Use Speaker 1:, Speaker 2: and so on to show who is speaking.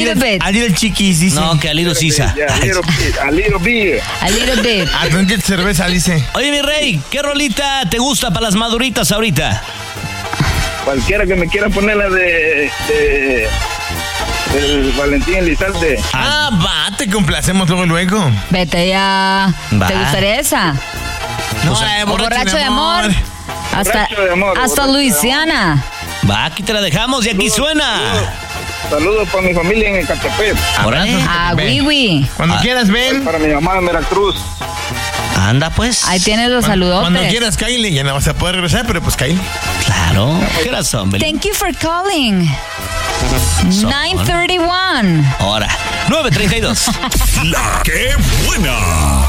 Speaker 1: little bit.
Speaker 2: A little chiquis, dice.
Speaker 3: No, que a little sisa.
Speaker 4: Yeah, a little bit.
Speaker 1: A little bit.
Speaker 2: A tantita cerveza, dice.
Speaker 3: Oye, mi rey, ¿qué rolita te gusta para las maduritas ahorita?
Speaker 4: Cualquiera que me quiera poner la de del Valentín Elizalde.
Speaker 2: Va, te complacemos luego.
Speaker 1: Vete ya.
Speaker 3: Va.
Speaker 1: ¿Te gustaría esa?
Speaker 2: No,
Speaker 1: O borracho de amor. Hasta,
Speaker 4: Borracho de amor,
Speaker 1: hasta
Speaker 4: borracho de
Speaker 1: Luisiana.
Speaker 3: Va, aquí te la dejamos y aquí suena.
Speaker 4: Saludos para mi familia en Ecatepec.
Speaker 3: Órale.
Speaker 1: Ah, wiwi.
Speaker 2: Cuando quieras, ven.
Speaker 4: Para mi mamá en Veracruz.
Speaker 3: Anda, pues.
Speaker 1: Ahí tienes los
Speaker 2: Cuando
Speaker 1: saludotes.
Speaker 2: quieras, Kylie. Ya no vas a poder regresar, pero pues Kylie.
Speaker 3: Claro. ¿Qué razón, Beli?
Speaker 1: Thank you for calling. 931.
Speaker 3: Ahora, 9:32.
Speaker 5: La que buena.